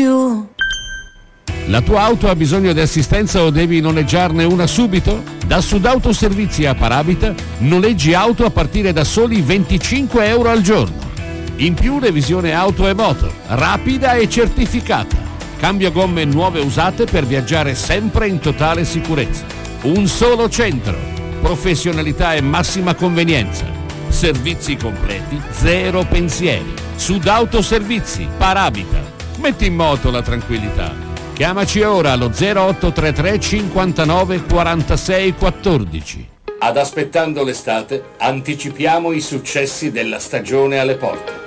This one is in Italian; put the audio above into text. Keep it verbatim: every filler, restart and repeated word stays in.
più. La tua auto ha bisogno di assistenza o devi noleggiarne una subito? Da Sudautoservizi a Parabita noleggi auto a partire da soli venticinque euro al giorno. In più revisione auto e moto, rapida e certificata. Cambio gomme nuove e usate per viaggiare sempre in totale sicurezza. Un solo centro, professionalità e massima convenienza. Servizi completi, zero pensieri. Sudautoservizi, Parabita. Metti in moto la tranquillità. Chiamaci ora allo zero otto tre tre cinquantanove quarantasei quattordici. Ad Aspettando l'estate anticipiamo i successi della stagione alle porte.